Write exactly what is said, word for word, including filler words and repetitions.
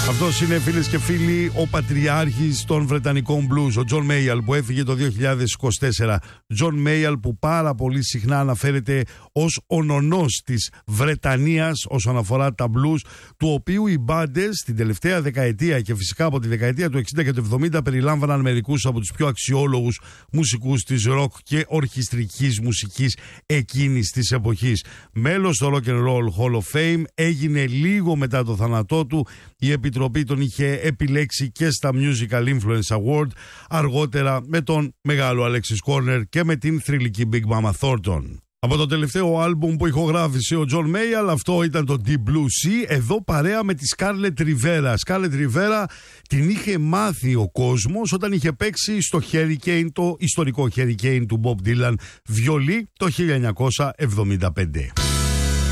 Αυτός είναι, φίλες και φίλοι, ο πατριάρχης των Βρετανικών blues, ο John Mayall, που έφυγε το δύο χιλιάδες είκοσι τέσσερα. John Mayall, που πάρα πολύ συχνά αναφέρεται ως ο νονός της Βρετανίας όσον αφορά τα blues, του οποίου οι μπάντες την τελευταία δεκαετία και φυσικά από τη δεκαετία του εξήντα και του εβδομήντα περιλάμβαναν μερικούς από τους πιο αξιόλογους μουσικούς της rock και ορχιστρικής μουσικής εκείνης της εποχής. Μέλος στο Rock and Roll Hall of Fame, έγινε λίγο μετά το θάνατό του. Η Επιτροπή τον είχε επιλέξει και στα Musical Influence Award, αργότερα με τον μεγάλο Alexis Corner και με την θρυλική Big Mama Thornton. Από το τελευταίο άλμπουμ που ηχογράφησε ο John Mayall, αυτό ήταν το Deep Blue Sea, εδώ παρέα με τη Scarlett Rivera. Scarlett Rivera την είχε μάθει ο κόσμος όταν είχε παίξει στο Hurricane, το ιστορικό Hurricane του Bob Dylan, βιολί, το χίλια εννιακόσια εβδομήντα πέντε.